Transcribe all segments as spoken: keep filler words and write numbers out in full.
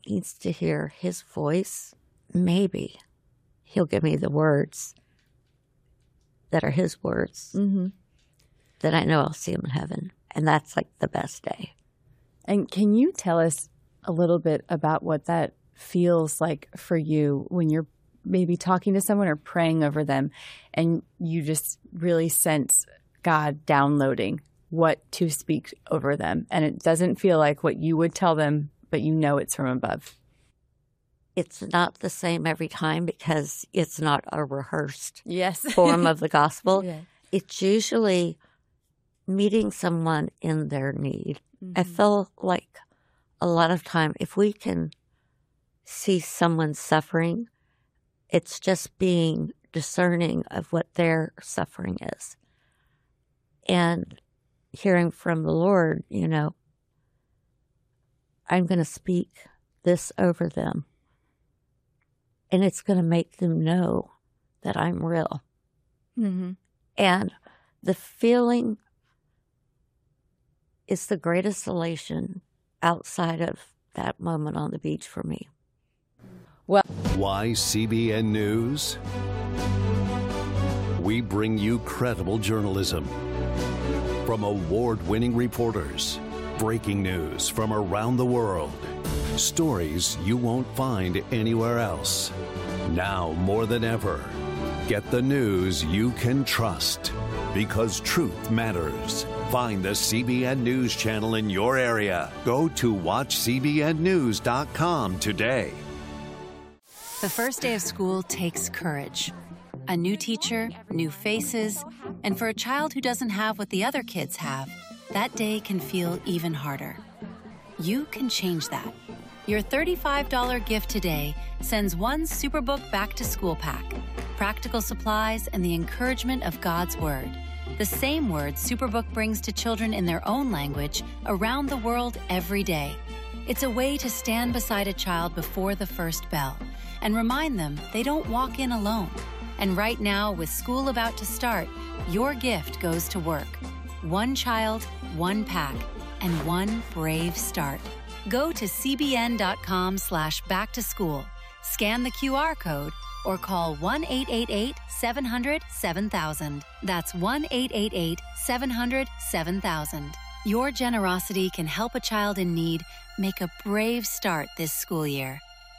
needs to hear his voice, maybe he'll give me the words that are his words. Mm-hmm. Then I know I'll see him in heaven. And that's like the best day. And can you tell us a little bit about what that feels like for you when you're maybe talking to someone or praying over them and you just really sense God downloading what to speak over them, and it doesn't feel like what you would tell them, but you know it's from above? It's not the same every time because it's not a rehearsed yes. form of the gospel. Yeah. It's usually meeting someone in their need. Mm-hmm. I feel like a lot of time, if we can see someone suffering, it's just being discerning of what their suffering is. And hearing from the Lord, you know, I'm going to speak this over them. And it's going to make them know that I'm real. Mm-hmm. And the feeling is the greatest elation outside of that moment on the beach for me. Well, why C B N News? We bring you credible journalism from award-winning reporters, breaking news from around the world, stories you won't find anywhere else. Now more than ever, get the news you can trust, because truth matters. Find the C B N News channel in your area. Go to watch C B N news dot com today. The first day of school takes courage. A new teacher, new faces, and for a child who doesn't have what the other kids have, that day can feel even harder. You can change that. Your thirty-five dollars gift today sends one Superbook back-to-school pack, practical supplies, and the encouragement of God's Word. The same word Superbook brings to children in their own language around the world every day. It's a way to stand beside a child before the first bell and remind them they don't walk in alone. And right now, with school about to start, your gift goes to work. One child, one pack, and one brave start. Go to cbn.com slash back to school, scan the Q R code, or call one eight eight eight, seven hundred, seven thousand. That's one eight eight eight, seven hundred, seven thousand. Your generosity can help a child in need make a brave start this school year.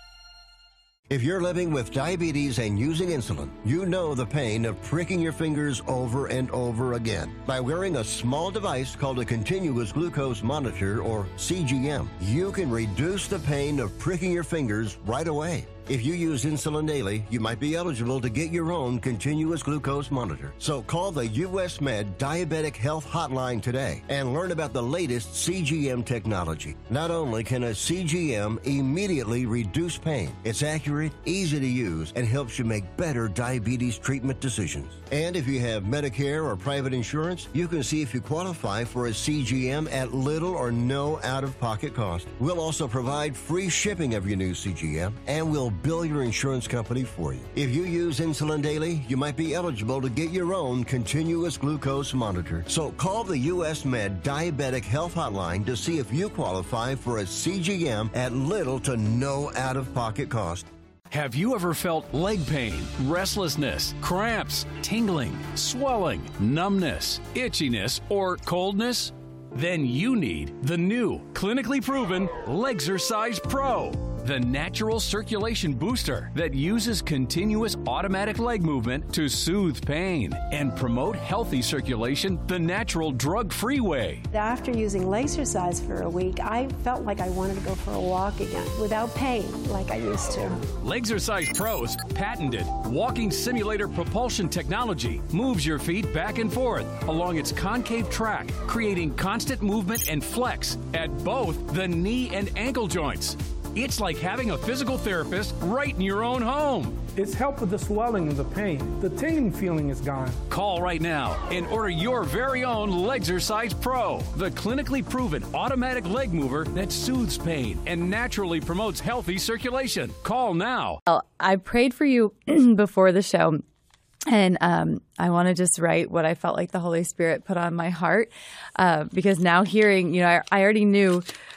If you're living with diabetes and using insulin, you know the pain of pricking your fingers over and over again. By wearing a small device called a continuous glucose monitor, or C G M, you can reduce the pain of pricking your fingers right away. If you use insulin daily, you might be eligible to get your own continuous glucose monitor. So call the U S Med Diabetic Health Hotline today and learn about the latest C G M technology. Not only can a C G M immediately reduce pain, it's accurate, easy to use, and helps you make better diabetes treatment decisions. And if you have Medicare or private insurance, you can see if you qualify for a C G M at little or no out-of-pocket cost. We'll also provide free shipping of your new C G M, and we'll bill your insurance company for you. If you use insulin daily, you might be eligible to get your own continuous glucose monitor. So call the U S Med Diabetic Health Hotline to see if you qualify for a C G M at little to no out-of-pocket cost. Have you ever felt leg pain, restlessness, cramps, tingling, swelling, numbness, itchiness, or coldness? Then you need the new, clinically proven Legzercise Pro, the natural circulation booster that uses continuous automatic leg movement to soothe pain and promote healthy circulation the natural drug-free way. After using Legzercise for a week, I felt like I wanted to go for a walk again without pain like I used to. Legzercise Pro's patented walking simulator propulsion technology moves your feet back and forth along its concave track, creating constant movement and flex at both the knee and ankle joints. It's like having a physical therapist right in your own home. It's helped with the swelling and the pain. The tingling feeling is gone. Call right now and order your very own Legzercise Pro, the clinically proven automatic leg mover that soothes pain and naturally promotes healthy circulation. Call now. Well, I prayed for you before the show. And um, I want to just write what I felt like the Holy Spirit put on my heart, uh, because now hearing, you know, I, I already knew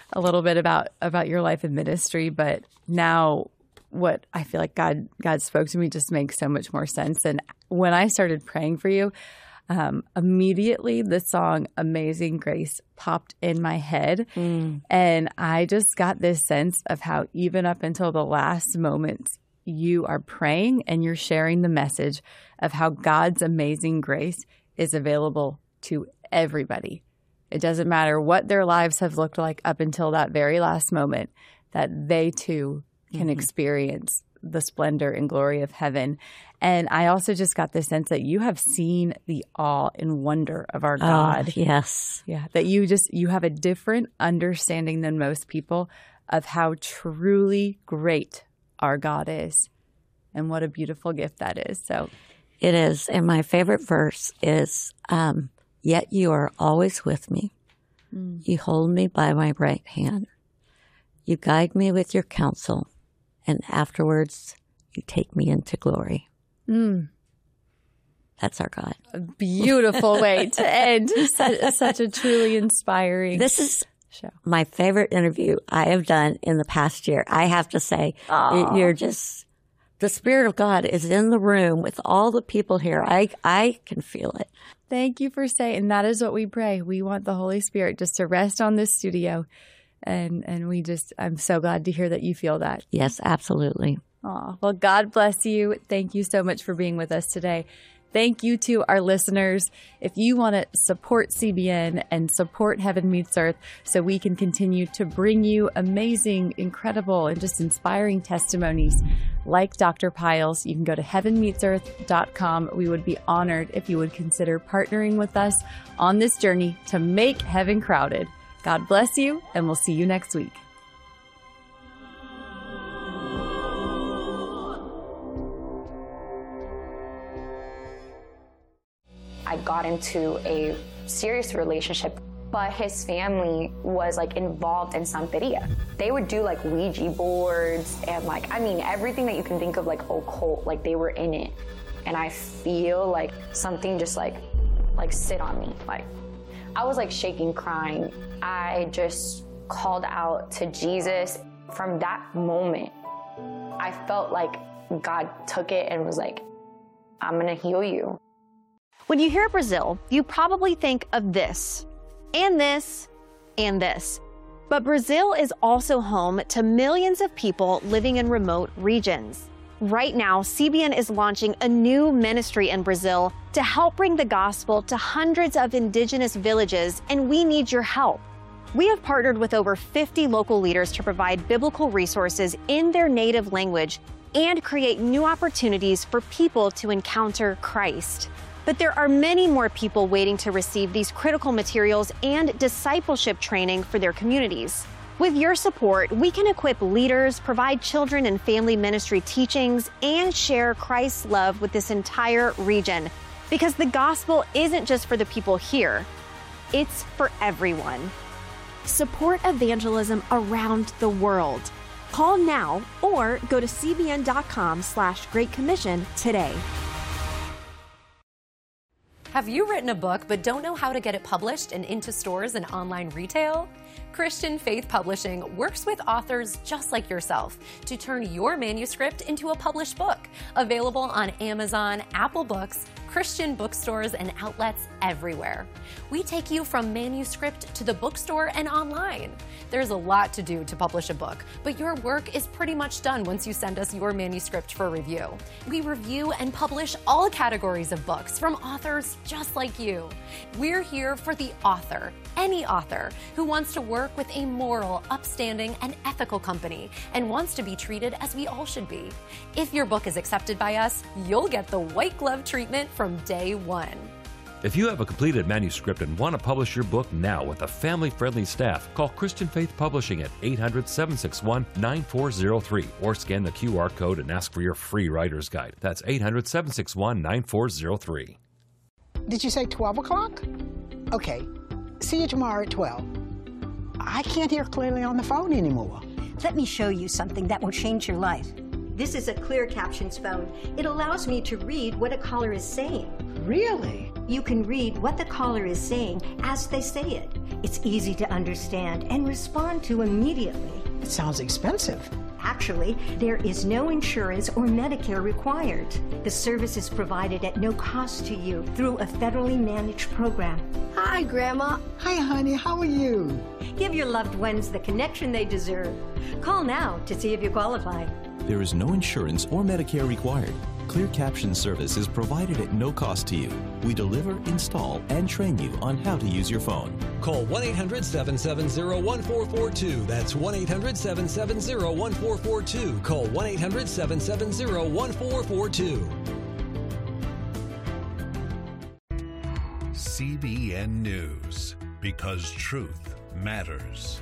a little bit about, about your life and ministry, but now what I feel like God God spoke to me just makes so much more sense. And when I started praying for you, um, immediately the song Amazing Grace popped in my head. Mm. And I just got this sense of how even up until the last moments, you are praying and you're sharing the message of how God's amazing grace is available to everybody. It doesn't matter what their lives have looked like up until that very last moment, that they too can mm-hmm. experience the splendor and glory of heaven. And I also just got the sense that you have seen the awe and wonder of our God. Oh, yes. Yeah. That you just, you have a different understanding than most people of how truly great our God is. And what a beautiful gift that is. So it is. And my favorite verse is, um, yet you are always with me. Mm. You hold me by my right hand. You guide me with your counsel. And afterwards, you take me into glory. Mm. That's our God. A beautiful way to end such, such a truly inspiring This is show. My favorite interview I have done in the past year. I have to say, Aww. You're just, the Spirit of God is in the room with all the people here. I, I can feel it. Thank you for saying, and that is what we pray. We want the Holy Spirit just to rest on this studio. And and we just, I'm so glad to hear that you feel that. Yes, absolutely. Aw, well, God bless you. Thank you so much for being with us today. Thank you to our listeners. If you want to support C B N and support Heaven Meets Earth so we can continue to bring you amazing, incredible, and just inspiring testimonies like Doctor Piles, you can go to heaven meets earth dot com. We would be honored if you would consider partnering with us on this journey to make heaven crowded. God bless you, and we'll see you next week. I got into a serious relationship, but his family was like involved in Santeria. They would do like Ouija boards and like, I mean, everything that you can think of like occult, like they were in it. And I feel like something just like, like sit on me. Like I was like shaking, crying. I just called out to Jesus. From that moment, I felt like God took it and was like, I'm gonna heal you. When you hear Brazil, you probably think of this, and this, and this. But Brazil is also home to millions of people living in remote regions. Right now, C B N is launching a new ministry in Brazil to help bring the gospel to hundreds of indigenous villages, and we need your help. We have partnered with over fifty local leaders to provide biblical resources in their native language and create new opportunities for people to encounter Christ. But there are many more people waiting to receive these critical materials and discipleship training for their communities. With your support, we can equip leaders, provide children and family ministry teachings, and share Christ's love with this entire region. Because the gospel isn't just for the people here, it's for everyone. Support evangelism around the world. Call now or go to cbn.com slash Great Commission today. Have you written a book but don't know how to get it published and into stores and online retail? Christian Faith Publishing works with authors just like yourself to turn your manuscript into a published book. Available on Amazon, Apple Books, Christian bookstores, and outlets everywhere. We take you from manuscript to the bookstore and online. There's a lot to do to publish a book, but your work is pretty much done once you send us your manuscript for review. We review and publish all categories of books from authors just like you. We're here for the author, any author, who wants to work with a moral, upstanding, and ethical company and wants to be treated as we all should be. If your book is accepted by us, you'll get the white glove treatment from day one. If you have a completed manuscript and want to publish your book now with a family-friendly staff, call Christian Faith Publishing at eight hundred, seven six one, nine four zero three or scan the Q R code and ask for your free writer's guide. That's eight hundred, seven six one, nine four zero three. Did you say twelve o'clock? Okay. See you tomorrow at twelve. I can't hear clearly on the phone anymore. Let me show you something that will change your life. This is a clear captions phone. It allows me to read what a caller is saying. Really? You can read what the caller is saying as they say it. It's easy to understand and respond to immediately. It sounds expensive. Actually, there is no insurance or Medicare required. The service is provided at no cost to you through a federally managed program. Hi, Grandma. Hi, honey. How are you? Give your loved ones the connection they deserve. Call now to see if you qualify. There is no insurance or Medicare required. Clear Caption service is provided at no cost to you. We deliver, install, and train you on how to use your phone. Call one eight hundred, seven seven zero, one four four two. That's one eight hundred, seven seven zero, one four four two. Call one eight hundred, seven seven zero, one four four two. C B N News, because truth matters.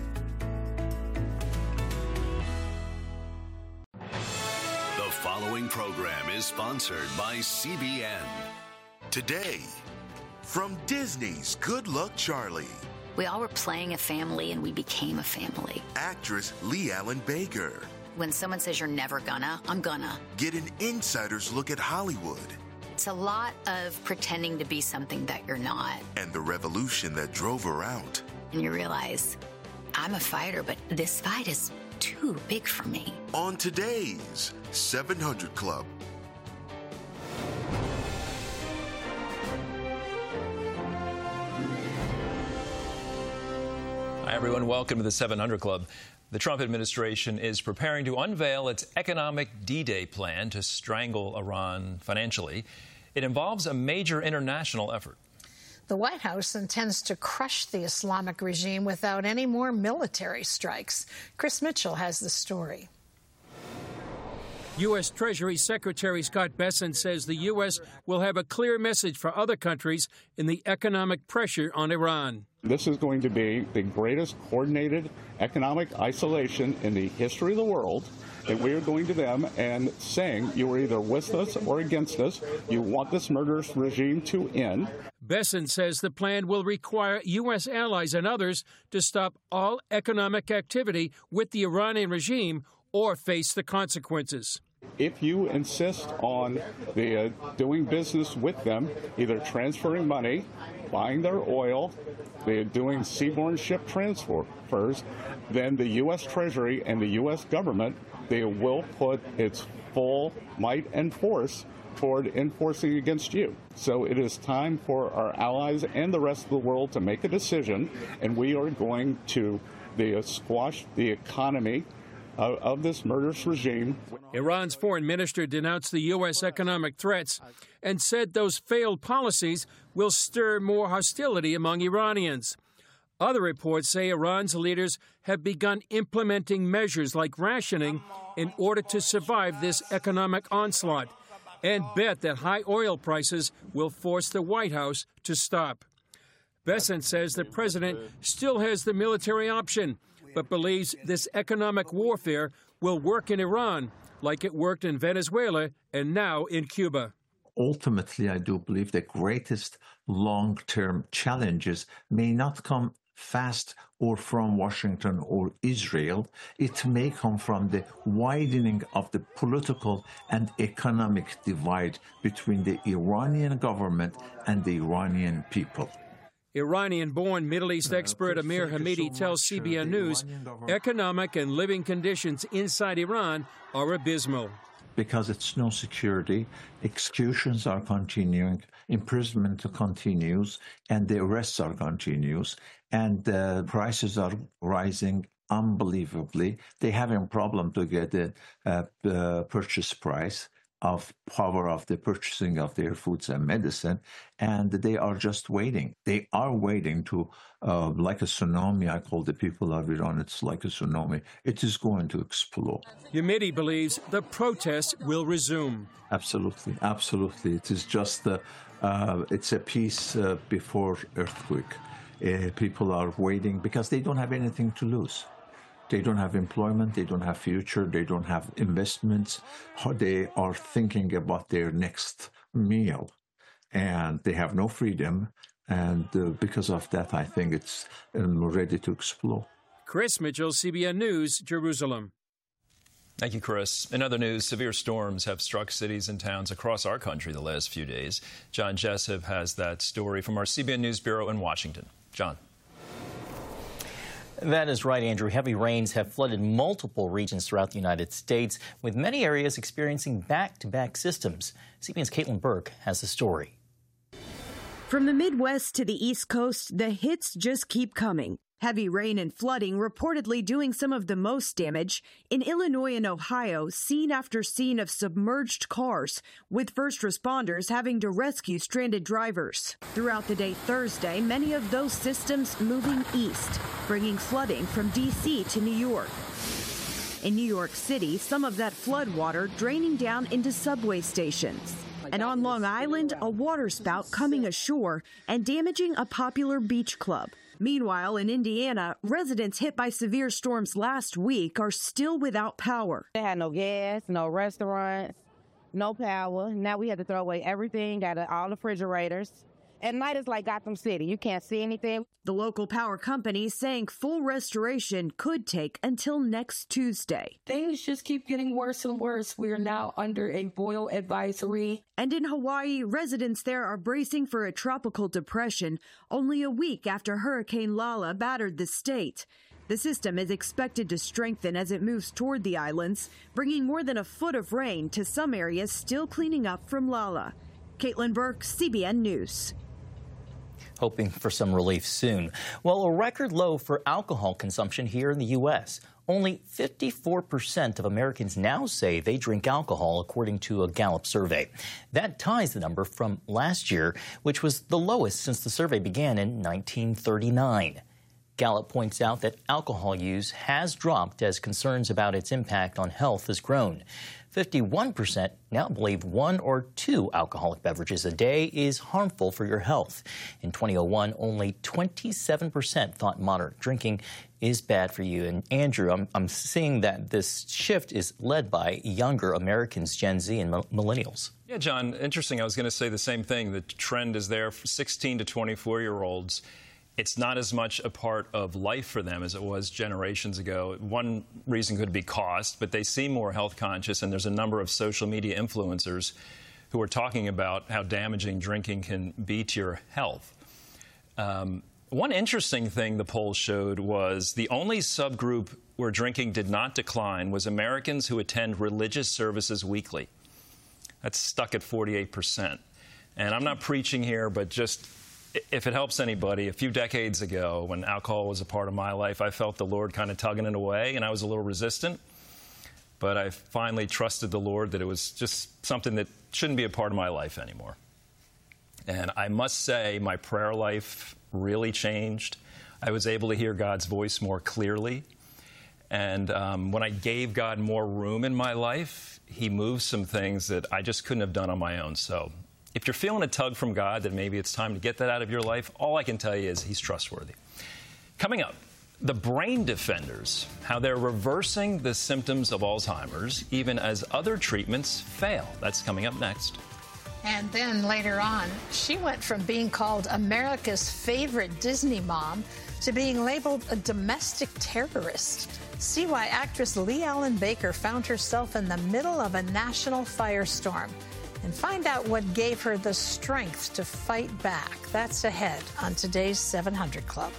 The following program is sponsored by C B N. Today, from Disney's Good Luck Charlie. We all were playing a family and we became a family. Actress Lee Allen Baker. When someone says you're never gonna, I'm gonna. Get an insider's look at Hollywood. It's a lot of pretending to be something that you're not. And the revolution that drove her out. And you realize, I'm a fighter, but this fight is too big for me. On today's seven hundred Club. Hi, everyone. Welcome to the seven hundred Club. The Trump administration is preparing to unveil its economic D-Day plan to strangle Iran financially. It involves a major international effort. The White House intends to crush the Islamic regime without any more military strikes. Chris Mitchell has the story. U S. Treasury Secretary Scott Bessent says the U S will have a clear message for other countries in the economic pressure on Iran. This is going to be the greatest coordinated economic isolation in the history of the world. And we are going to them and saying, you are either with us or against us. You want this murderous regime to end. Bessent says the plan will require U S allies and others to stop all economic activity with the Iranian regime or face the consequences. If you insist on the, uh, doing business with them, either transferring money, buying their oil, they're doing seaborne ship transfers, then the U S. Treasury and the U S government, they will put its full might and force toward enforcing against you. So it is time for our allies and the rest of the world to make a decision, and we are going to the, uh, squash the economy of, of this murderous regime. Iran's foreign minister denounced the U S economic threats and said those failed policies will stir more hostility among Iranians. Other reports say Iran's leaders have begun implementing measures like rationing in order to survive this economic onslaught, and bet that high oil prices will force the White House to stop. Bessent says the president still has the military option, but believes this economic warfare will work in Iran like it worked in Venezuela and now in Cuba. Ultimately, I do believe the greatest long-term challenges may not come fast or from Washington or Israel. It may come from the widening of the political and economic divide between the Iranian government and the Iranian people. Iranian-born Middle East expert Amir Hamidi so tells C B N News economic and living conditions inside Iran are abysmal. Because it's no security, executions are continuing, imprisonment continues, and the arrests are continuous, and uh, prices are rising unbelievably. They have a problem to get the uh, uh, purchase price of power of the purchasing of their foods and medicine, and they are just waiting. They are waiting to, uh, like a tsunami, I call the people of Iran, it's like a tsunami. It is going to explode. Hamidi believes the protests will resume. Absolutely, absolutely. It is just, uh, uh, it's a peace uh, before earthquake. Uh, people are waiting because they don't have anything to lose. They don't have employment, they don't have future, they don't have investments. They are thinking about their next meal, and they have no freedom. And uh, because of that, I think it's um, ready to explode. Chris Mitchell, C B N News, Jerusalem. Thank you, Chris. In other news, severe storms have struck cities and towns across our country the last few days. John Jessup has that story from our C B N News Bureau in Washington. John. That is right, Andrew. Heavy rains have flooded multiple regions throughout the United States, with many areas experiencing back-to-back systems. C B N's Caitlin Burke has the story. From the Midwest to the East Coast, the hits just keep coming. Heavy rain and flooding reportedly doing some of the most damage. In Illinois and Ohio, scene after scene of submerged cars, with first responders having to rescue stranded drivers. Throughout the day Thursday, many of those systems moving east, bringing flooding from D C to New York. In New York City, some of that flood water draining down into subway stations. And on Long Island, a waterspout coming ashore and damaging a popular beach club. Meanwhile, in Indiana, residents hit by severe storms last week are still without power. They had no gas, no restaurants, no power. Now we had to throw away everything, got all the refrigerators. At night, it's like Gotham City. You can't see anything. The local power company saying full restoration could take until next Tuesday. Things just keep getting worse and worse. We are now under a boil advisory. And in Hawaii, residents there are bracing for a tropical depression only a week after Hurricane Lala battered the state. The system is expected to strengthen as it moves toward the islands, bringing more than a foot of rain to some areas still cleaning up from Lala. Caitlin Burke, C B N News. Hoping for some relief soon. Well, a record low for alcohol consumption here in the U S Only fifty-four percent of Americans now say they drink alcohol, according to a Gallup survey. That ties the number from last year, which was the lowest since the survey began in nineteen thirty-nine. Gallup points out that alcohol use has dropped as concerns about its impact on health has grown. fifty-one percent now believe one or two alcoholic beverages a day is harmful for your health. In twenty oh one, only twenty-seven percent thought moderate drinking is bad for you. And Andrew, I'm, I'm seeing that this shift is led by younger Americans, Gen Z and millennials. Yeah, John, interesting. I was going to say the same thing. The trend is there for sixteen to twenty-four-year-olds. It's not as much a part of life for them as it was generations ago. One reason could be cost, but they seem more health conscious, and there's a number of social media influencers who are talking about how damaging drinking can be to your health. Um, one interesting thing the poll showed was the only subgroup where drinking did not decline was Americans who attend religious services weekly. That's stuck at forty-eight percent. And I'm not preaching here, but just if it helps anybody, a few decades ago, when alcohol was a part of my life, I felt the Lord kind of tugging it away, and I was a little resistant. But I finally trusted the Lord that it was just something that shouldn't be a part of my life anymore. And I must say, my prayer life really changed. I was able to hear God's voice more clearly. And um, when I gave God more room in my life, He moved some things that I just couldn't have done on my own. So if you're feeling a tug from God that maybe it's time to get that out of your life, all I can tell you is He's trustworthy. Coming up, the Brain Defenders, how they're reversing the symptoms of Alzheimer's even as other treatments fail. That's coming up next. And then later on, she went from being called America's favorite Disney mom to being labeled a domestic terrorist. See why actress Lee Allen Baker found herself in the middle of a national firestorm. And find out what gave her the strength to fight back. That's ahead on today's seven hundred Club.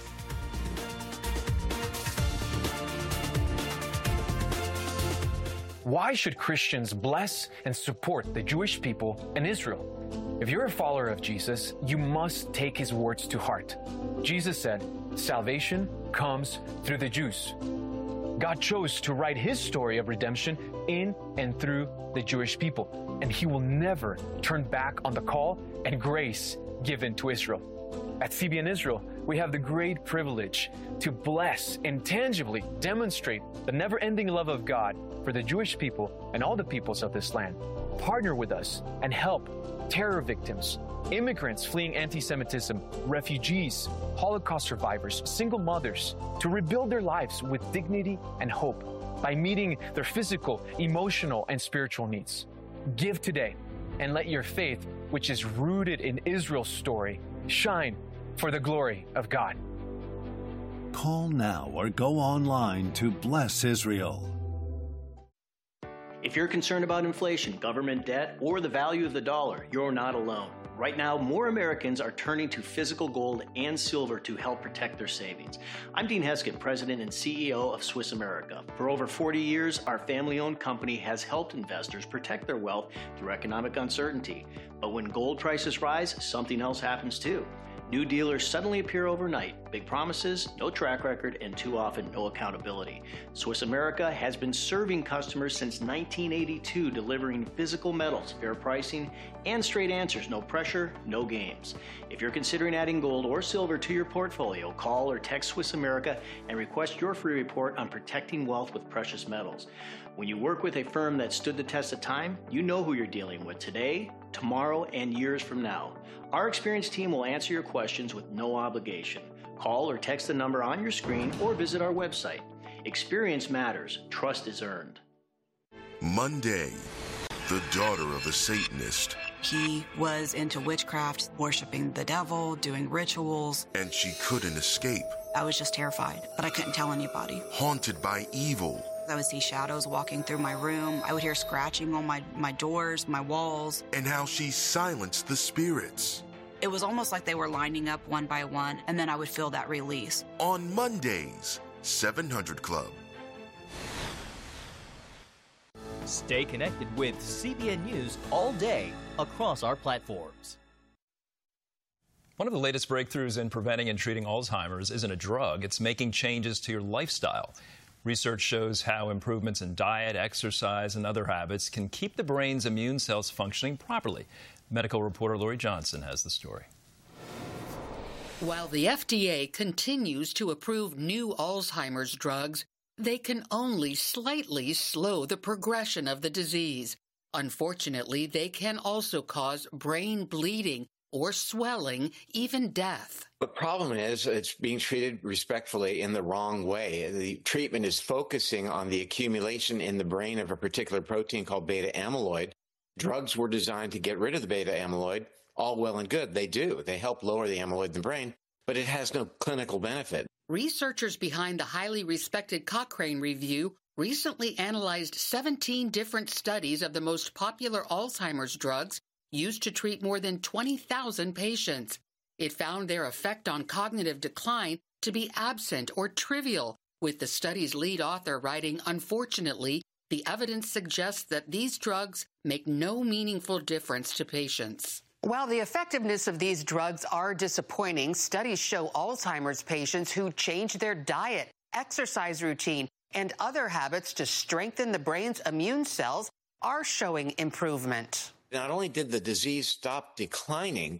Why should Christians bless and support the Jewish people and Israel? If you're a follower of Jesus, you must take His words to heart. Jesus said, "Salvation comes through the Jews." God chose to write His story of redemption in and through the Jewish people, and He will never turn back on the call and grace given to Israel. At C B N Israel, we have the great privilege to bless and tangibly demonstrate the never-ending love of God for the Jewish people and all the peoples of this land. Partner with us and help terror victims, immigrants fleeing anti-Semitism, refugees, Holocaust survivors, single mothers, to rebuild their lives with dignity and hope by meeting their physical, emotional, and spiritual needs. Give today and let your faith, which is rooted in Israel's story, shine for the glory of God. Call now or go online to Bless Israel. If you're concerned about inflation, government debt, or the value of the dollar, you're not alone. Right now, more Americans are turning to physical gold and silver to help protect their savings. I'm Dean Heskett, President and C E O of Swiss America. For over forty years, our family-owned company has helped investors protect their wealth through economic uncertainty. But when gold prices rise, something else happens too. New dealers suddenly appear overnight. Big promises, no track record, and too often no accountability. Swiss America has been serving customers since nineteen eighty-two, delivering physical metals, fair pricing, and straight answers. No pressure, no games. If you're considering adding gold or silver to your portfolio, call or text Swiss America and request your free report on protecting wealth with precious metals. When you work with a firm that stood the test of time, you know who you're dealing with today, tomorrow, and years from now. Our experienced team will answer your questions with no obligation. Call or text the number on your screen or visit our website. Experience matters. Trust is earned. Monday, the daughter of a Satanist. He was into witchcraft, worshiping the devil, doing rituals. And she couldn't escape. I was just terrified, but I couldn't tell anybody. Haunted by evil. I would see shadows walking through my room. I would hear scratching on my, my doors, my walls. And how she silenced the spirits. It was almost like they were lining up one by one, and then I would feel that release. On Mondays, seven hundred Club. Stay connected with C B N News all day across our platforms. One of the latest breakthroughs in preventing and treating Alzheimer's isn't a drug. It's making changes to your lifestyle. Research shows how improvements in diet, exercise, and other habits can keep the brain's immune cells functioning properly. Medical reporter Lori Johnson has the story. While the F D A continues to approve new Alzheimer's drugs, they can only slightly slow the progression of the disease. Unfortunately, they can also cause brain bleeding or swelling, even death. The problem is it's being treated respectfully in the wrong way. The treatment is focusing on the accumulation in the brain of a particular protein called beta amyloid. Drugs were designed to get rid of the beta amyloid. All well and good. They do. They help lower the amyloid in the brain, but it has no clinical benefit. Researchers behind the highly respected Cochrane Review recently analyzed seventeen different studies of the most popular Alzheimer's drugs used to treat more than twenty thousand patients. It found their effect on cognitive decline to be absent or trivial, with the study's lead author writing, "Unfortunately, the evidence suggests that these drugs make no meaningful difference to patients." While the effectiveness of these drugs are disappointing, studies show Alzheimer's patients who change their diet, exercise routine, and other habits to strengthen the brain's immune cells are showing improvement. Not only did the disease stop declining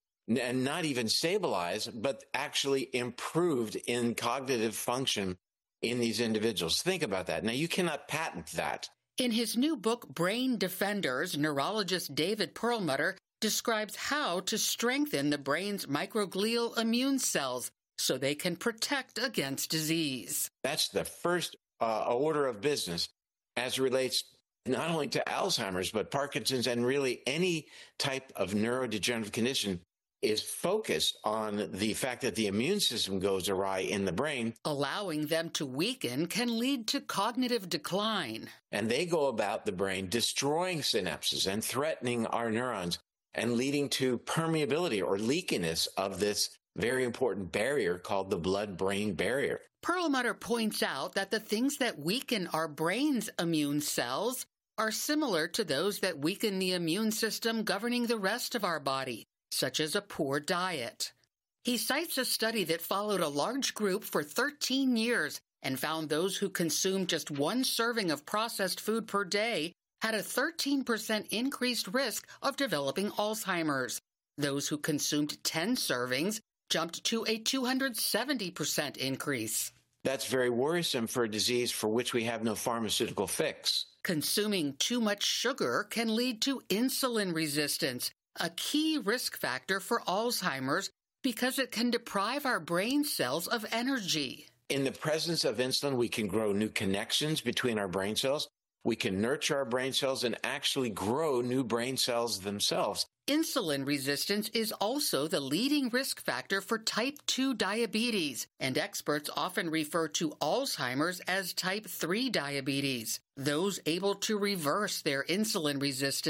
and not even stabilize, but actually improved in cognitive function in these individuals. Think about that. Now, you cannot patent that. In his new book, Brain Defenders, neurologist David Perlmutter describes how to strengthen the brain's microglial immune cells so they can protect against disease. That's the first uh, order of business as it relates not only to Alzheimer's, but Parkinson's and really any type of neurodegenerative condition is focused on the fact that the immune system goes awry in the brain. Allowing them to weaken can lead to cognitive decline. And they go about the brain destroying synapses and threatening our neurons and leading to permeability or leakiness of this very important barrier called the blood-brain barrier. Perlmutter points out that the things that weaken our brain's immune cells are similar to those that weaken the immune system governing the rest of our body, such as a poor diet. He cites a study that followed a large group for thirteen years and found those who consumed just one serving of processed food per day had a thirteen percent increased risk of developing Alzheimer's. Those who consumed ten servings jumped to a two hundred seventy percent increase. That's very worrisome for a disease for which we have no pharmaceutical fix. Consuming too much sugar can lead to insulin resistance, a key risk factor for Alzheimer's because it can deprive our brain cells of energy. In the presence of insulin, we can grow new connections between our brain cells. We can nurture our brain cells and actually grow new brain cells themselves. Insulin resistance is also the leading risk factor for type two diabetes, and experts often refer to Alzheimer's as type three diabetes. Those able to reverse their insulin resistance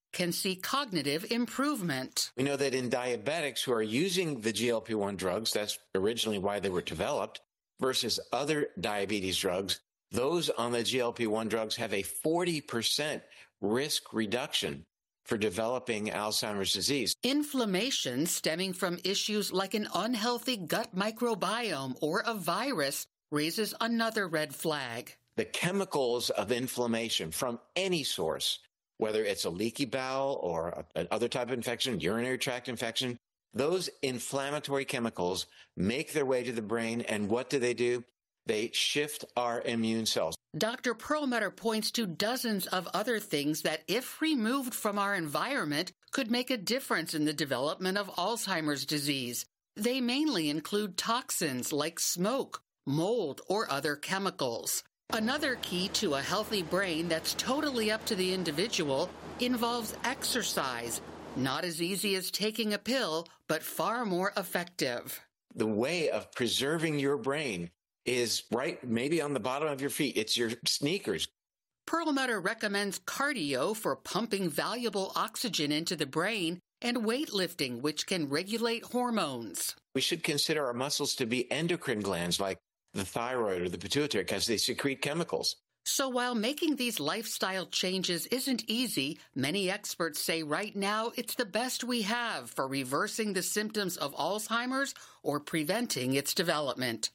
can see cognitive improvement. We know that in diabetics who are using the G L P one drugs, that's originally why they were developed, versus other diabetes drugs, those on the G L P one drugs have a forty percent risk reduction for developing Alzheimer's disease. Inflammation stemming from issues like an unhealthy gut microbiome or a virus raises another red flag. The chemicals of inflammation from any source, whether it's a leaky bowel or another type of infection, urinary tract infection, those inflammatory chemicals make their way to the brain, and what do they do? They shift our immune cells. Doctor Perlmutter points to dozens of other things that, if removed from our environment, could make a difference in the development of Alzheimer's disease. They mainly include toxins like smoke, mold, or other chemicals. Another key to a healthy brain that's totally up to the individual involves exercise. Not as easy as taking a pill, but far more effective. The way of preserving your brain is right maybe on the bottom of your feet. It's your sneakers. Perlmutter recommends cardio for pumping valuable oxygen into the brain and weightlifting, which can regulate hormones. We should consider our muscles to be endocrine glands like the thyroid or the pituitary because they secrete chemicals. So while making these lifestyle changes isn't easy, many experts say right now it's the best we have for reversing the symptoms of Alzheimer's or preventing its development.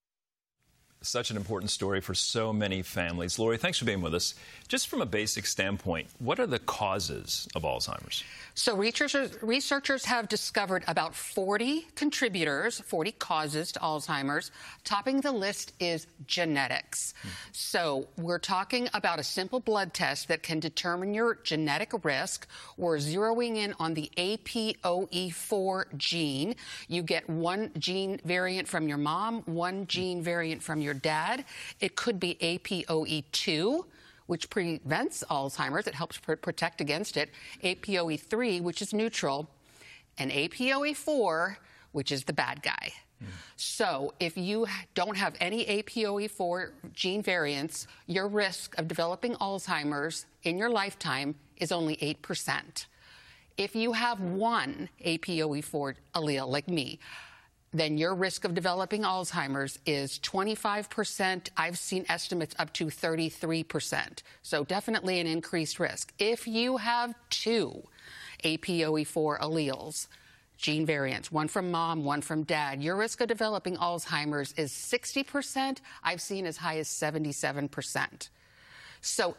Such an important story for so many families. Lori, thanks for being with us. Just from a basic standpoint, what are the causes of Alzheimer's? So researchers, researchers have discovered about forty contributors, forty causes to Alzheimer's. Topping the list is genetics. Hmm. So we're talking about a simple blood test that can determine your genetic risk. We're zeroing in on the A P O E four gene. You get one gene variant from your mom, one gene variant from your dad. It could be A P O E two, which prevents Alzheimer's. It helps pr- protect against it. A P O E three, which is neutral, and A P O E four, which is the bad guy. Mm. So if you don't have any A P O E four gene variants, your risk of developing Alzheimer's in your lifetime is only eight percent. If you have one A P O E four allele, like me, then your risk of developing Alzheimer's is twenty-five percent. I've seen estimates up to thirty-three percent. So definitely an increased risk. If you have two A P O E four alleles, gene variants, one from mom, one from dad, your risk of developing Alzheimer's is sixty percent. I've seen as high as seventy-seven percent. So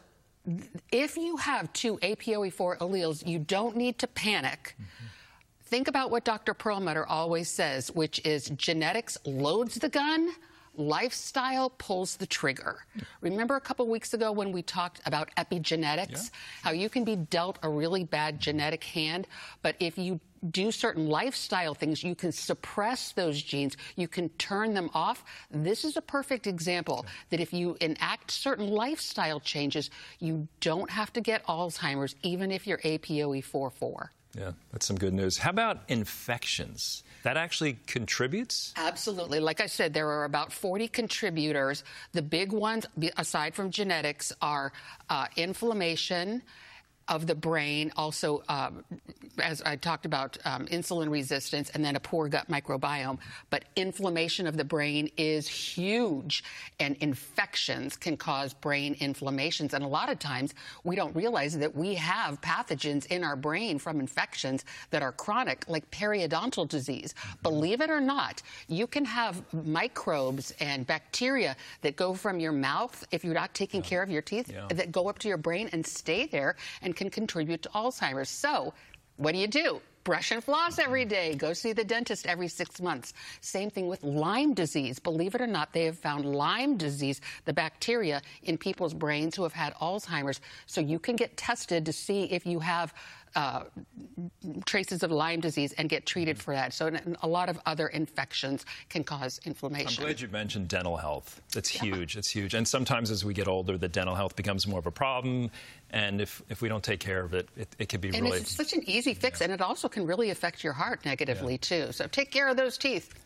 if you have two A P O E four alleles, you don't need to panic. Mm-hmm. Think about what Doctor Perlmutter always says, which is genetics loads the gun, lifestyle pulls the trigger. Remember a couple weeks ago when we talked about epigenetics, yeah. how you can be dealt a really bad genetic hand, but if you do certain lifestyle things, you can suppress those genes, you can turn them off. This is a perfect example that if you enact certain lifestyle changes, you don't have to get Alzheimer's, even if you're A P O E four four. Yeah, that's some good news. How about infections? That actually contributes? Absolutely. Like I said, there are about forty contributors. The big ones, aside from genetics, are uh, inflammation of the brain, also, um, as I talked about, um, insulin resistance, and then a poor gut microbiome. But inflammation of the brain is huge, and infections can cause brain inflammations. And a lot of times, we don't realize that we have pathogens in our brain from infections that are chronic, like periodontal disease. Mm-hmm. Believe it or not, you can have microbes and bacteria that go from your mouth, if you're not taking yeah. care of your teeth, yeah. that go up to your brain and stay there and can contribute to Alzheimer's. So what do you do? Brush and floss every day. Go see the dentist every six months. Same thing with Lyme disease. Believe it or not, they have found Lyme disease, the bacteria, in people's brains who have had Alzheimer's. So you can get tested to see if you have uh, traces of Lyme disease and get treated for that. So a lot of other infections can cause inflammation. I'm glad you mentioned dental health. It's yeah. huge. It's huge. And sometimes as we get older, the dental health becomes more of a problem. And if, if we don't take care of it, it, it can be and really... And it's such an easy fix, yeah. and it also can really affect your heart negatively, yeah. too. So take care of those teeth.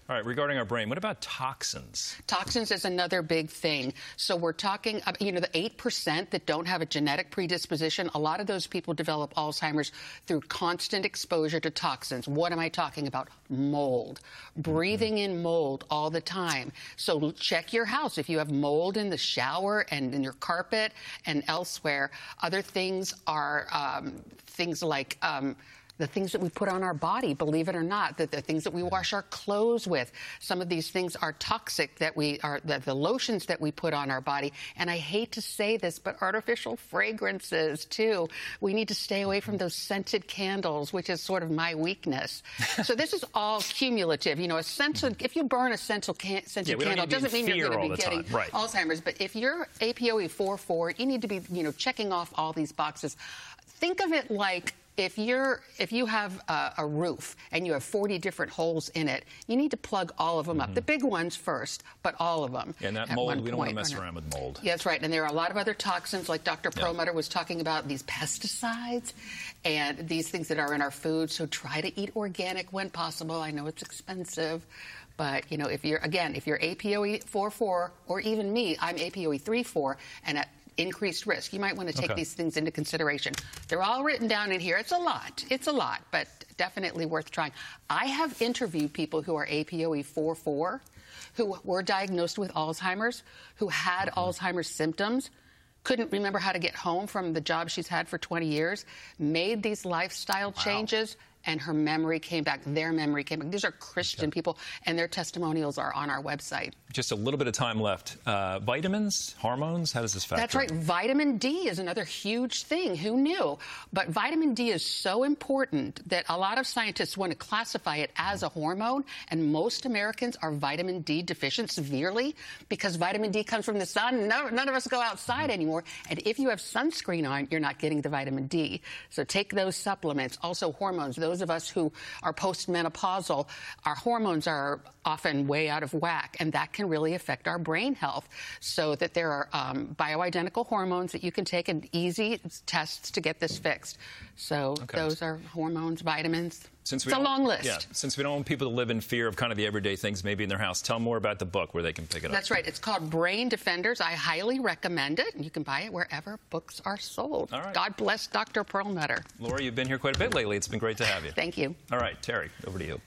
All right, regarding our brain, what about toxins? Toxins is another big thing. So we're talking, you know, the eight percent that don't have a genetic predisposition, a lot of those people develop Alzheimer's through constant exposure to toxins. What am I talking about? Mold. Breathing in mold all the time. So check your house. If you have mold in the shower and in your carpet and elsewhere, other things are um, things like... Um, the things that we put on our body, believe it or not, the, the things that we wash our clothes with. Some of these things are toxic that we are, the, the lotions that we put on our body. And I hate to say this, but artificial fragrances, too. We need to stay away from those scented candles, which is sort of my weakness. So this is all cumulative. You know, a scented, if you burn a scented, can, scented yeah, candle, it doesn't mean you're going to be getting right. Alzheimer's. But if you're A P O E four four, you need to be, you know, checking off all these boxes. Think of it like, If you're if you have a, a roof and you have forty different holes in it, you need to plug all of them mm-hmm. up. The big ones first, but all of them. Yeah, and that mold, we don't want to mess around with mold. Yeah, that's right. And there are a lot of other toxins, like Doctor Yeah. Perlmutter was talking about, these pesticides and these things that are in our food. So try to eat organic when possible. I know it's expensive. But, you know, if you're, again, if you're A P O E four four, or even me, I'm A P O E three four, and at increased risk, you might want to take Okay. these things into consideration. They're all written down in here. It's a lot. It's a lot, but definitely worth trying. I have interviewed people who are A P O E four four, who were diagnosed with Alzheimer's, who had mm-hmm. Alzheimer's symptoms, couldn't remember how to get home from the job she's had for twenty years, made these lifestyle wow. changes, and her memory came back. Their memory came back. These are Christian okay. people, and their testimonials are on our website. Just a little bit of time left. Uh, vitamins, hormones, how does this factor? That's right. Vitamin D is another huge thing. Who knew? But vitamin D is so important that a lot of scientists want to classify it as a hormone, and most Americans are vitamin D deficient severely because vitamin D comes from the sun. No, none of us go outside anymore. And if you have sunscreen on, you're not getting the vitamin D. So take those supplements. Also hormones. Those of us who are postmenopausal, our hormones are often way out of whack, and that can really affect our brain health. So that there are um, bioidentical hormones that you can take and easy tests to get this fixed. So okay. those are hormones, vitamins. Since we it's a long list. Yeah, since we don't want people to live in fear of kind of the everyday things maybe in their house, tell them more about the book where they can pick it up. That's right. It's called Brain Defenders. I highly recommend it. You can buy it wherever books are sold. All right. God bless Doctor Perlmutter. Laura, you've been here quite a bit lately. It's been great to have you. Thank you. All right, Terry, over to you.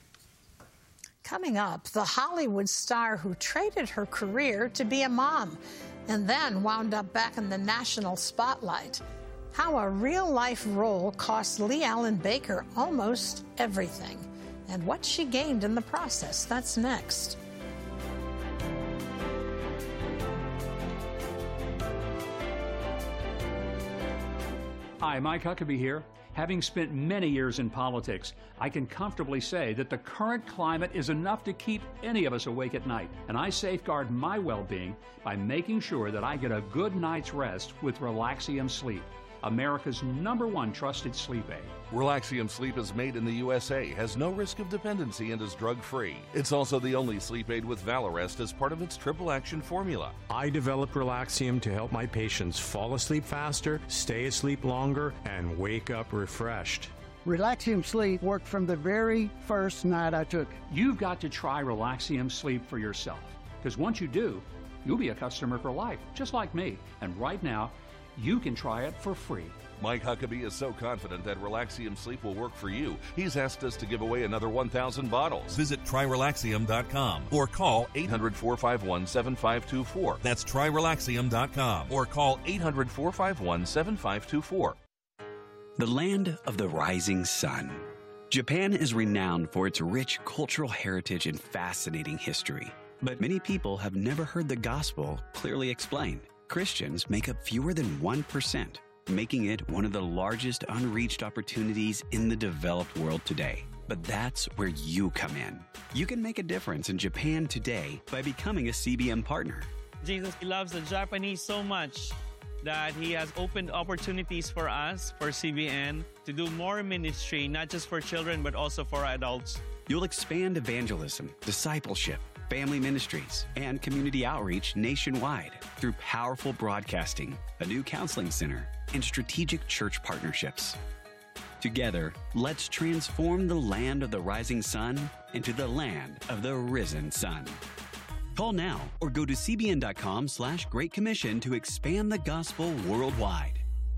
Coming up, the Hollywood star who traded her career to be a mom and then wound up back in the national spotlight. How a real-life role cost Lee Allen Baker almost everything, and what she gained in the process. That's next. Hi, Mike Huckabee here. Having spent many years in politics, I can comfortably say that the current climate is enough to keep any of us awake at night, and I safeguard my well-being by making sure that I get a good night's rest with Relaxium Sleep, America's number one trusted sleep aid. Relaxium Sleep is made in the U S A, has no risk of dependency, and is drug-free. It's also the only sleep aid with Valarest as part of its triple-action formula. I developed Relaxium to help my patients fall asleep faster, stay asleep longer, and wake up refreshed. Relaxium Sleep worked from the very first night I took it. You've got to try Relaxium Sleep for yourself, because once you do, you'll be a customer for life, just like me. And right now, you can try it for free. Mike Huckabee is so confident that Relaxium Sleep will work for you, he's asked us to give away another one thousand bottles. Visit try relaxium dot com or call eight hundred, four five one, seven five two four. That's try relaxium dot com or call eight hundred, four five one, seven five two four. The land of the rising sun. Japan is renowned for its rich cultural heritage and fascinating history. But many people have never heard the gospel clearly explained. Christians make up fewer than one percent, making it one of the largest unreached opportunities in the developed world today. But that's where you come in. You can make a difference in Japan today by becoming a C B M partner. Jesus loves the Japanese so much that he has opened opportunities for us, for C B N, to do more ministry, not just for children, but also for adults. You'll expand evangelism, discipleship, family ministries, and community outreach nationwide through powerful broadcasting, a new counseling center, and strategic church partnerships. Together, let's transform the land of the rising sun into the land of the risen sun. Call now or go to cbn.com slash Great Commission to expand the gospel worldwide.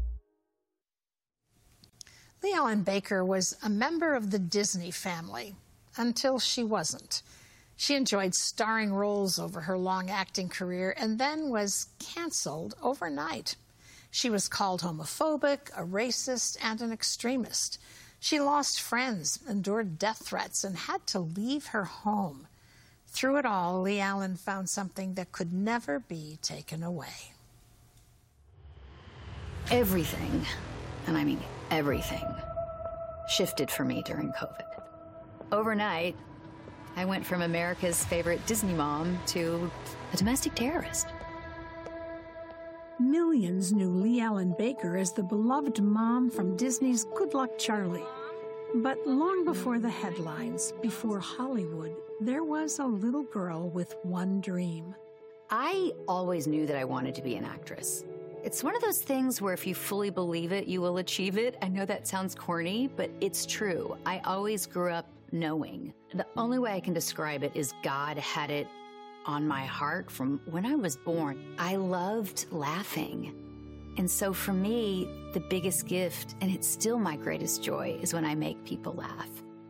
Leigh-Allyn Baker was a member of the Disney family until she wasn't. She enjoyed starring roles over her long acting career and then was canceled overnight. She was called homophobic, a racist, and an extremist. She lost friends, endured death threats, and had to leave her home. Through it all, Leigh-Allyn found something that could never be taken away. Everything, and I mean everything, shifted for me during COVID. Overnight, I went from America's favorite Disney mom to a domestic terrorist. Millions knew Leigh-Allyn Baker as the beloved mom from Disney's Good Luck Charlie. But long before the headlines, before Hollywood, there was a little girl with one dream. I always knew that I wanted to be an actress. It's one of those things where if you fully believe it, you will achieve it. I know that sounds corny, but it's true. I always grew up knowing. The only way I can describe it is God had it on my heart from when I was born. I loved laughing. And so for me, the biggest gift, and it's still my greatest joy, is when I make people laugh.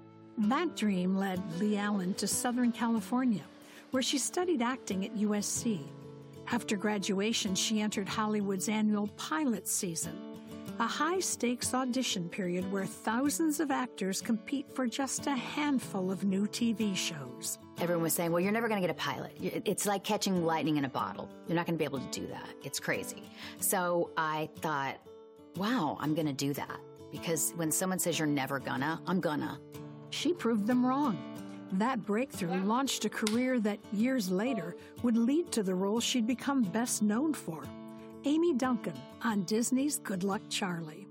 That dream led Leigh-Allyn to Southern California, where she studied acting at U S C. After graduation, she entered Hollywood's annual pilot season, a high-stakes audition period where thousands of actors compete for just a handful of new T V shows. Everyone was saying, well, you're never going to get a pilot. It's like catching lightning in a bottle. You're not going to be able to do that. It's crazy. So I thought, wow, I'm going to do that. Because when someone says you're never gonna, I'm gonna. She proved them wrong. That breakthrough launched a career that years later would lead to the role she'd become best known for, Amy Duncan on Disney's Good Luck Charlie.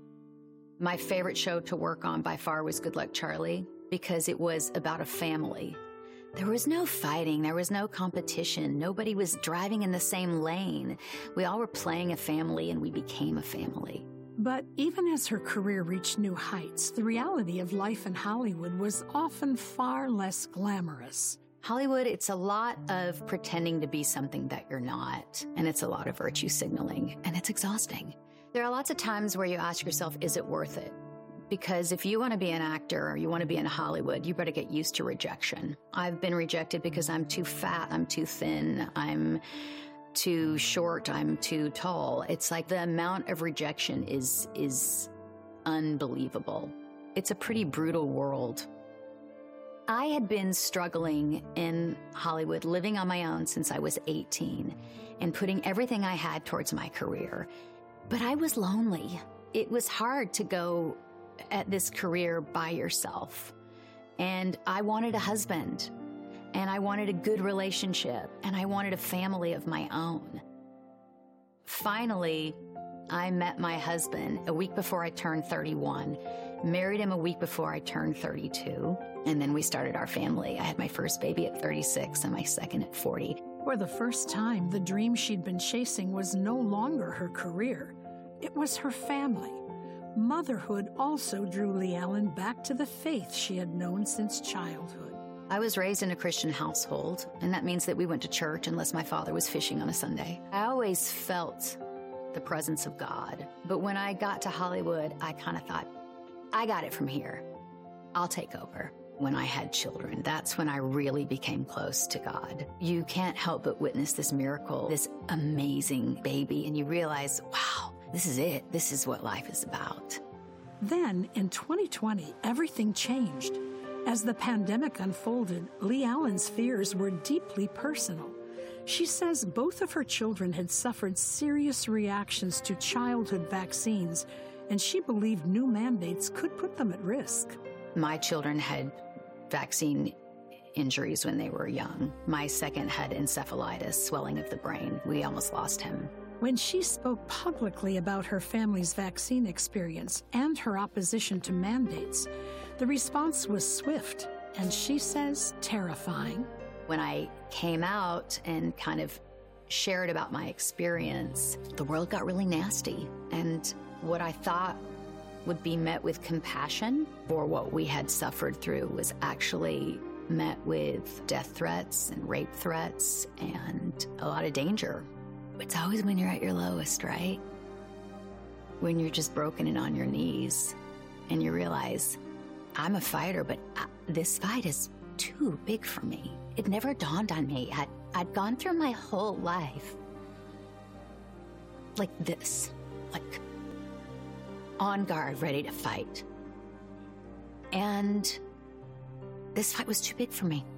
My favorite show to work on by far was Good Luck Charlie because it was about a family. There was no fighting. There was no competition. Nobody was driving in the same lane. We all were playing a family, and we became a family. But even as her career reached new heights, the reality of life in Hollywood was often far less glamorous. Hollywood, it's a lot of pretending to be something that you're not, and it's a lot of virtue signaling, and it's exhausting. There are lots of times where you ask yourself, is it worth it? Because if you want to be an actor or you want to be in Hollywood, you better get used to rejection. I've been rejected because I'm too fat, I'm too thin, I'm too short, I'm too tall. It's like the amount of rejection is is unbelievable. It's a pretty brutal world. I had been struggling in Hollywood, living on my own since I was eighteen, and putting everything I had towards my career. But I was lonely. It was hard to go at this career by yourself. And I wanted a husband, and I wanted a good relationship, and I wanted a family of my own. Finally, I met my husband a week before I turned thirty-one, married him a week before I turned thirty-two, and then we started our family. I had my first baby at thirty-six and my second at forty. For the first time, the dream she'd been chasing was no longer her career. It was her family. Motherhood also drew Leigh-Allyn back to the faith she had known since childhood. I was raised in a Christian household, and that means that we went to church unless my father was fishing on a Sunday. I always felt the presence of God, but when I got to Hollywood, I kind of thought, I got it from here. I'll take over. When I had children, that's when I really became close to God. You can't help but witness this miracle, this amazing baby, and you realize, wow, this is it. This is what life is about. Then, in twenty twenty, everything changed. As the pandemic unfolded, Leigh-Allyn's fears were deeply personal. She says both of her children had suffered serious reactions to childhood vaccines, and she believed new mandates could put them at risk. My children had vaccine injuries when they were young. My second had encephalitis, swelling of the brain. We almost lost him. When she spoke publicly about her family's vaccine experience and her opposition to mandates, the response was swift, and she says terrifying. When I came out and kind of shared about my experience, the world got really nasty. And what I thought would be met with compassion for what we had suffered through was actually met with death threats and rape threats and a lot of danger. It's always when you're at your lowest, right? When you're just broken and on your knees and you realize, I'm a fighter, but I, this fight is too big for me. It never dawned on me. I'd, I'd gone through my whole life like this, like on guard, ready to fight. And this fight was too big for me.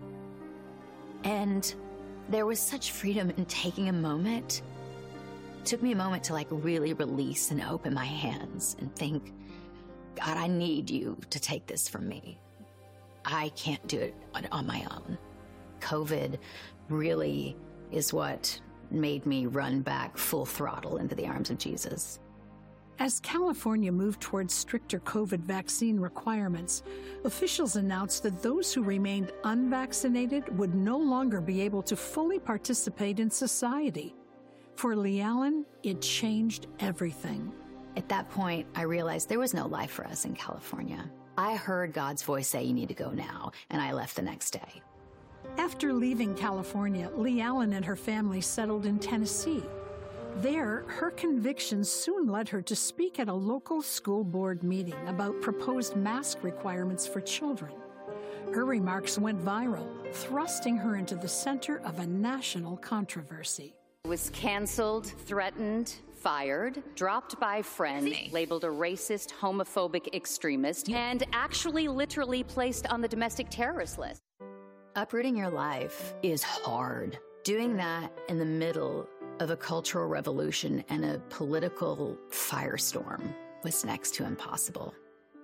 And there was such freedom in taking a moment. It took me a moment to like really release and open my hands and think, God, I need you to take this from me. I can't do it on, on my own. COVID really is what made me run back full throttle into the arms of Jesus. As California moved towards stricter COVID vaccine requirements, officials announced that those who remained unvaccinated would no longer be able to fully participate in society. For Leigh-Allyn, it changed everything. At that point, I realized there was no life for us in California. I heard God's voice say, you need to go now, and I left the next day. After leaving California, Leigh-Allyn and her family settled in Tennessee. There, her convictions soon led her to speak at a local school board meeting about proposed mask requirements for children. Her remarks went viral, thrusting her into the center of a national controversy. Was canceled, threatened, fired, dropped by friends, labeled a racist, homophobic extremist, and actually literally placed on the domestic terrorist list. Uprooting your life is hard. Doing that in the middle of a cultural revolution and a political firestorm was next to impossible.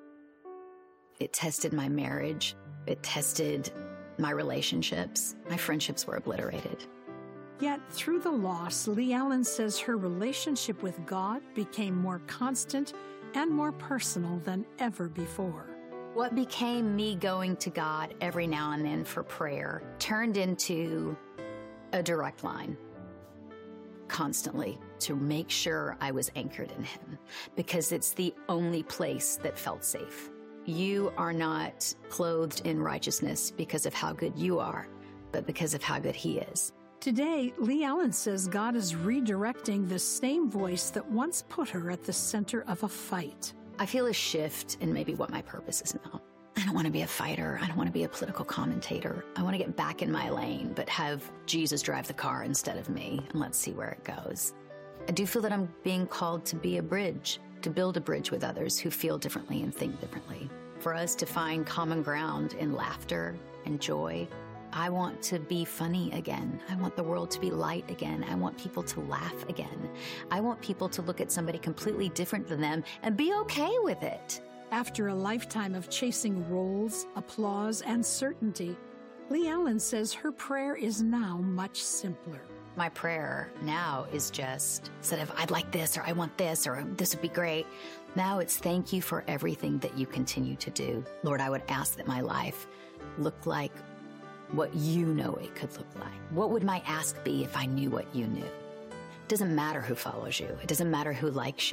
It tested my marriage. It tested my relationships. My friendships were obliterated. Yet, through the loss, Leigh-Allyn says her relationship with God became more constant and more personal than ever before. What became me going to God every now and then for prayer turned into a direct line, constantly, to make sure I was anchored in Him, because it's the only place that felt safe. You are not clothed in righteousness because of how good you are, but because of how good He is. Today, Leigh-Allyn says God is redirecting the same voice that once put her at the center of a fight. I feel a shift in maybe what my purpose is now. I don't want to be a fighter. I don't want to be a political commentator. I want to get back in my lane, but have Jesus drive the car instead of me, and let's see where it goes. I do feel that I'm being called to be a bridge, to build a bridge with others who feel differently and think differently. For us to find common ground in laughter and joy. I want to be funny again. I want the world to be light again. I want people to laugh again. I want people to look at somebody completely different than them and be okay with it. After a lifetime of chasing roles, applause, and certainty, Leigh-Allyn says her prayer is now much simpler. My prayer now is just, instead of, I'd like this, or I want this, or this would be great, now it's thank you for everything that you continue to do. Lord, I would ask that my life look like what you know it could look like. What would my ask be if I knew what you knew? It doesn't matter who follows you. It doesn't matter who likes you.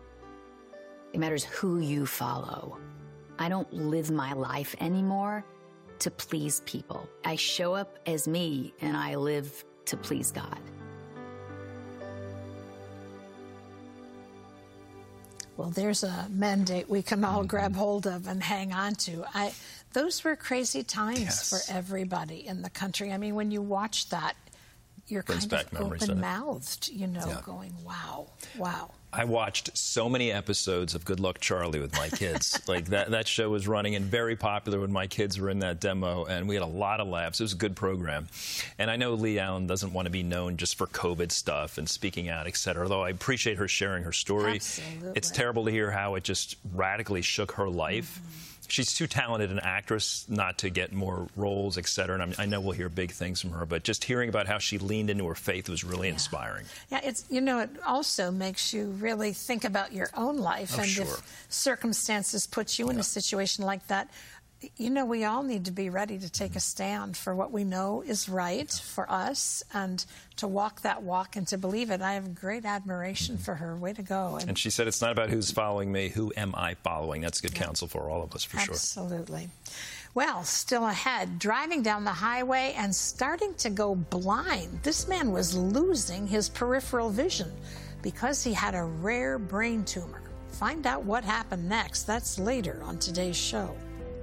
It matters who you follow. I don't live my life anymore to please people. I show up as me, and I live to please God. Well, there's a mandate we can all grab hold of and hang on to. I, those were crazy times yes. for everybody in the country. I mean, when you watch that, you're Brings kind of open-mouthed, you know, yeah. going, wow, wow. I watched so many episodes of Good Luck Charlie with my kids. like that, that show was running and very popular when my kids were in that demo, and we had a lot of laughs. It was a good program. And I know Leigh-Allyn doesn't want to be known just for COVID stuff and speaking out, et cetera, although I appreciate her sharing her story. Absolutely. It's terrible to hear how it just radically shook her life. Mm-hmm. She's too talented an actress not to get more roles, et cetera. And I know we'll hear big things from her, but just hearing about how she leaned into her faith was really yeah. inspiring. Yeah, it's, you know, it also makes you really think about your own life. Oh, and sure. if circumstances put you yeah. in a situation like that, You know, we all need to be ready to take a stand for what we know is right for us and to walk that walk and to believe it. I have great admiration for her. Way to go. And, and she said it's not about who's following me, who am I following? That's good yeah. counsel for all of us, for Absolutely. sure. Absolutely. Well, still ahead, driving down the highway and starting to go blind. This man was losing his peripheral vision because he had a rare brain tumor. Find out what happened next. That's later on today's show.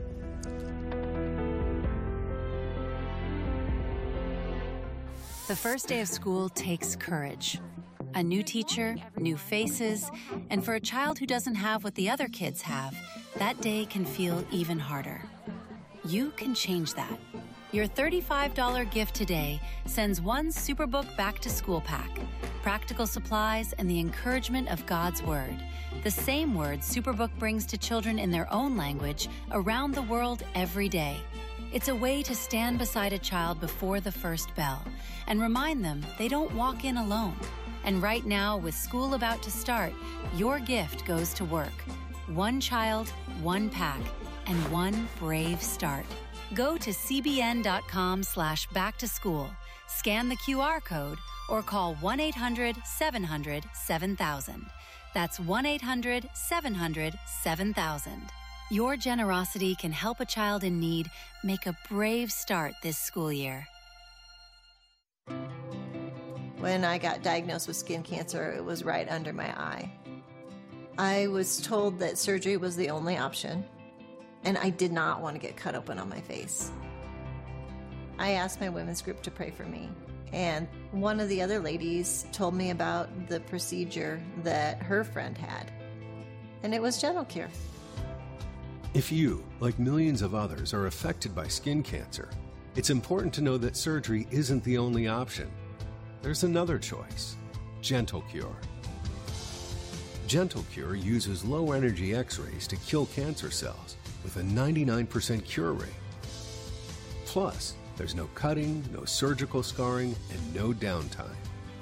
The first day of school takes courage. A new teacher, new faces, and for a child who doesn't have what the other kids have, that day can feel even harder. You can change that. Your thirty-five dollars gift today sends one Superbook Back to School pack, practical supplies, and the encouragement of God's Word. The same word Superbook brings to children in their own language around the world every day. It's a way to stand beside a child before the first bell and remind them they don't walk in alone. And right now, with school about to start, your gift goes to work. One child, one pack, and one brave start. Go to cbn.com slash back to school, scan the Q R code, or call one eight hundred seven hundred seven thousand. That's one eight hundred seven hundred seven thousand. Your generosity can help a child in need make a brave start this school year. When I got diagnosed with skin cancer, it was right under my eye. I was told that surgery was the only option, and I did not want to get cut open on my face. I asked my women's group to pray for me, and one of the other ladies told me about the procedure that her friend had, and it was Gentle Cure. If you, like millions of others, are affected by skin cancer, it's important to know that surgery isn't the only option. There's another choice, Gentle Cure. Gentle Cure uses low-energy X-rays to kill cancer cells with a ninety-nine percent cure rate. Plus, there's no cutting, no surgical scarring, and no downtime.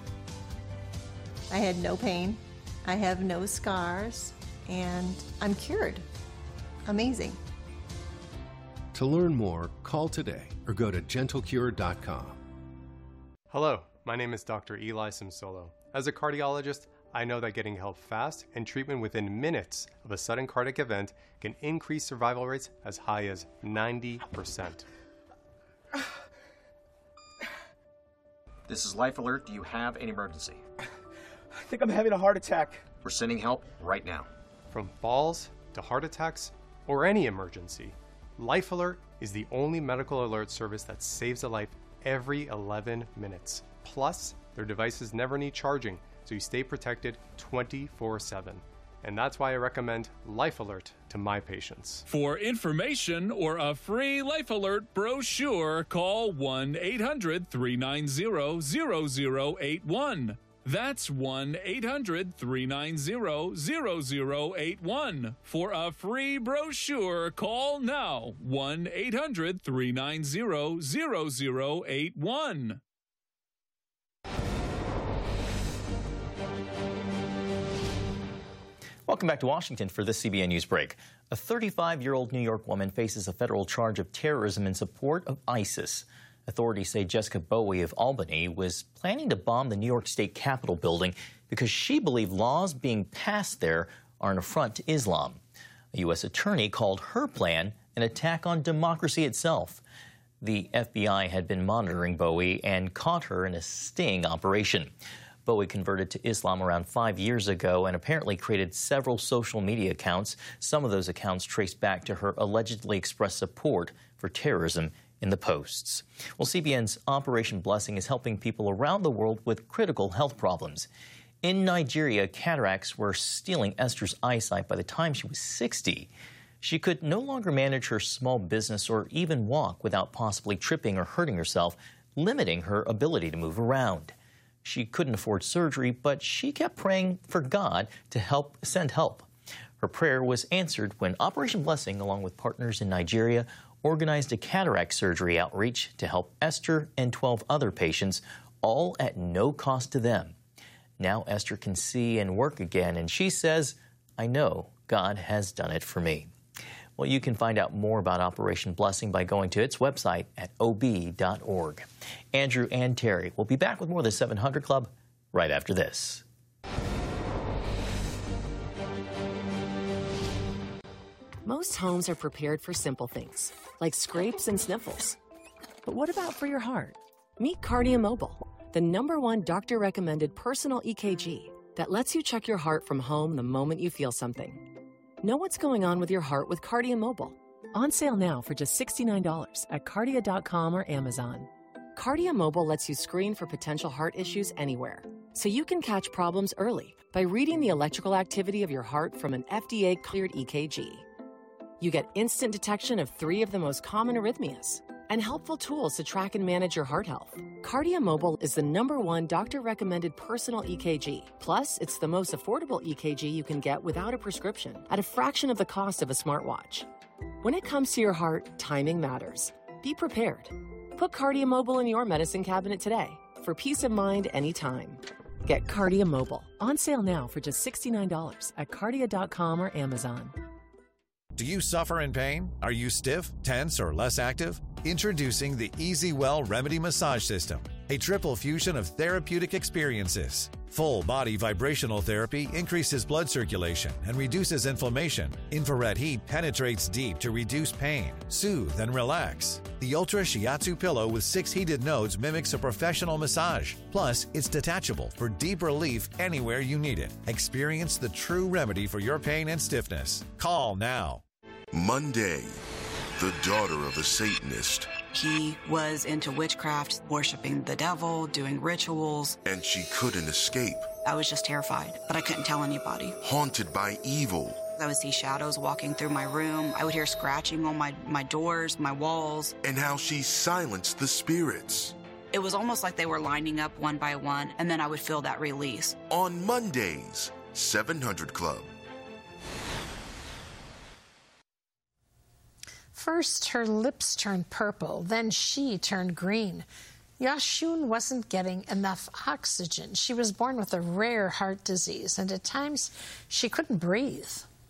I had no pain, I have no scars, and I'm cured. Amazing. To learn more, call today or go to gentle cure dot com. Hello, my name is Doctor Eli Simsolo. As a cardiologist, I know that getting help fast and treatment within minutes of a sudden cardiac event can increase survival rates as high as ninety percent. This is Life Alert. Do you have an emergency? I think I'm having a heart attack. We're sending help right now. From falls to heart attacks or any emergency, Life Alert is the only medical alert service that saves a life every eleven minutes. Plus, their devices never need charging, so you stay protected twenty-four seven. And that's why I recommend Life Alert to my patients. For information or a free Life Alert brochure, call one eight hundred three nine zero zero zero eight one. That's one eight hundred three nine zero zero zero eight one. For a free brochure, call now one eight hundred three nine zero zero zero eight one. Welcome back to Washington for this C B N News break. A thirty-five-year-old New York woman faces a federal charge of terrorism in support of ISIS. Authorities say Jessica Bowie of Albany was planning to bomb the New York State Capitol building because she believed laws being passed there are an affront to Islam. A U S attorney called her plan an attack on democracy itself. The F B I had been monitoring Bowie and caught her in a sting operation. Bowie converted to Islam around five years ago and apparently created several social media accounts. Some of those accounts traced back to her allegedly expressed support for terrorism in the posts. Well, C B N's Operation Blessing is helping people around the world with critical health problems. In Nigeria, cataracts were stealing Esther's eyesight by the time she was sixty. She could no longer manage her small business or even walk without possibly tripping or hurting herself, limiting her ability to move around. She couldn't afford surgery, but she kept praying for God to help send help. Her prayer was answered when Operation Blessing, along with partners in Nigeria, organized a cataract surgery outreach to help Esther and twelve other patients, all at no cost to them. Now Esther can see and work again, and she says, "I know God has done it for me." Well, Well, you can find out more about Operation Blessing by going to its website at O B dot org. Andrew and Terry will be back with more of the seven hundred Club right after this. Most homes are prepared for simple things, like scrapes and sniffles. But what about for your heart? Meet Cardia Mobile, the number one doctor-recommended personal E K G that lets you check your heart from home the moment you feel something. Know what's going on with your heart with Cardia Mobile. On sale now for just sixty-nine dollars at cardia dot com or Amazon. Cardia Mobile lets you screen for potential heart issues anywhere, so you can catch problems early by reading the electrical activity of your heart from an F D A-cleared E K G. You get instant detection of three of the most common arrhythmias and helpful tools to track and manage your heart health. Cardia Mobile is the number one doctor-recommended personal E K G. Plus, it's the most affordable E K G you can get without a prescription at a fraction of the cost of a smartwatch. When it comes to your heart, timing matters. Be prepared. Put Cardia Mobile in your medicine cabinet today for peace of mind anytime. Get Cardia Mobile. On sale now for just sixty-nine dollars at cardia dot com or Amazon. Do you suffer in pain? Are you stiff, tense, or less active? Introducing the EasyWell Remedy Massage System, a triple fusion of therapeutic experiences. Full body vibrational therapy increases blood circulation and reduces inflammation. Infrared heat penetrates deep to reduce pain, soothe, and relax. The Ultra Shiatsu pillow with six heated nodes mimics a professional massage. Plus, it's detachable for deep relief anywhere you need it. Experience the true remedy for your pain and stiffness. Call now. Monday, the daughter of a Satanist. He was into witchcraft, worshiping the devil, doing rituals. And she couldn't escape. I was just terrified, but I couldn't tell anybody. Haunted by evil. I would see shadows walking through my room. I would hear scratching on my, my doors, my walls. And how she silenced the spirits. It was almost like they were lining up one by one, and then I would feel that release. On Mondays, seven hundred Club. First, her lips turned purple, then she turned green. Yashun wasn't getting enough oxygen. She was born with a rare heart disease, and at times she couldn't breathe.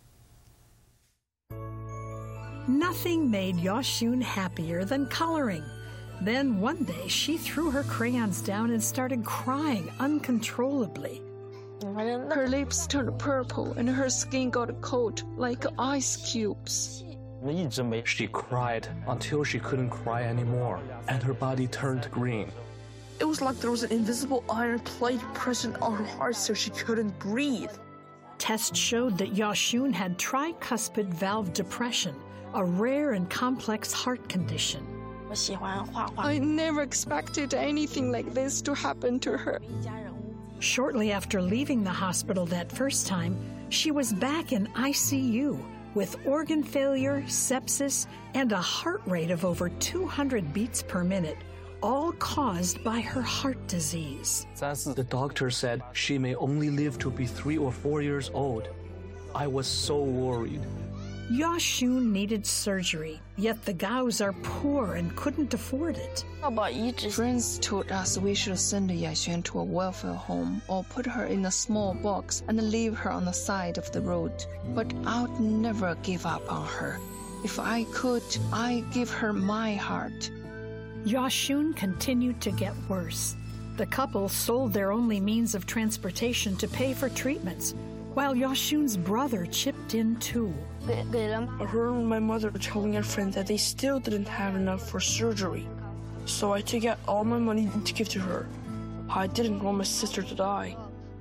Nothing made Yashun happier than coloring. Then one day she threw her crayons down and started crying uncontrollably. Her lips turned purple and her skin got cold like ice cubes. She cried until she couldn't cry anymore, and her body turned green. It was like there was an invisible iron plate present on her heart so she couldn't breathe. Tests showed that Yashun had tricuspid valve depression, a rare and complex heart condition. I never expected anything like this to happen to her. Shortly after leaving the hospital that first time, she was back in I C U with organ failure, sepsis, and a heart rate of over two hundred beats per minute, all caused by her heart disease. The doctor said she may only live to be three or four years old. I was so worried. Yashun needed surgery, yet the Gaos are poor and couldn't afford it. Friends told us we should send Yashun to a welfare home or put her in a small box and leave her on the side of the road. But I'd never give up on her. If I could, I'd give her my heart. Yashun continued to get worse. The couple sold their only means of transportation to pay for treatments, while Yashun's brother chipped in too. I heard my mother telling a friend that they still didn't have enough for surgery. So I took out all my money to give to her. I didn't want my sister to die.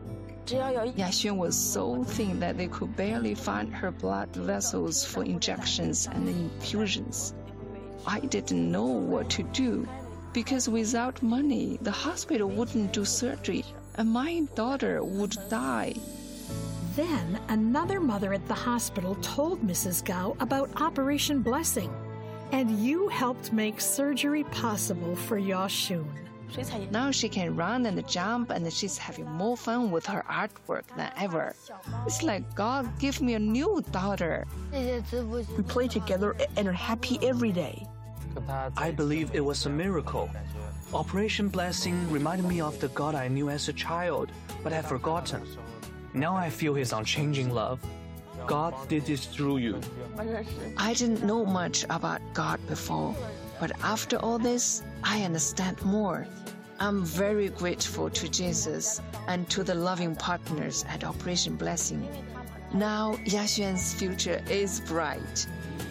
Yashun was so thin that they could barely find her blood vessels for injections and infusions. I didn't know what to do, because without money, the hospital wouldn't do surgery, and my daughter would die. Then another mother at the hospital told Missus Gao about Operation Blessing, and you helped make surgery possible for Yashun. Now she can run and jump, and she's having more fun with her artwork than ever. It's like God gave me a new daughter. We play together and are happy every day. I believe it was a miracle. Operation Blessing reminded me of the God I knew as a child, but had forgotten. Now I feel his unchanging love. God did this through you. I didn't know much about God before, but after all this, I understand more. I'm very grateful to Jesus and to the loving partners at Operation Blessing. Now, Yaxuan's future is bright.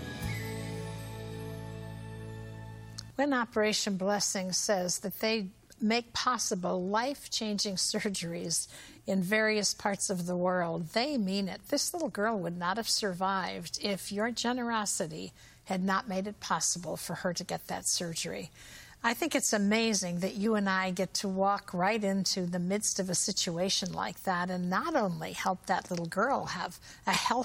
When Operation Blessing says that they make possible life-changing surgeries in various parts of the world, they mean it. This little girl would not have survived if your generosity had not made it possible for her to get that surgery. I think it's amazing that you and I get to walk right into the midst of a situation like that and not only help that little girl have a healthy